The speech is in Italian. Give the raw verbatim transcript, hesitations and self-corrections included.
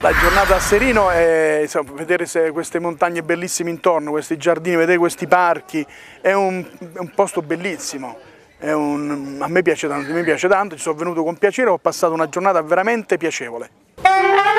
La giornata a Serino è insomma, vedere queste montagne bellissime intorno, questi giardini, vedere questi parchi, è un, è un posto bellissimo. È un, a me piace tanto, mi piace tanto, ci sono venuto con piacere, ho passato una giornata veramente piacevole.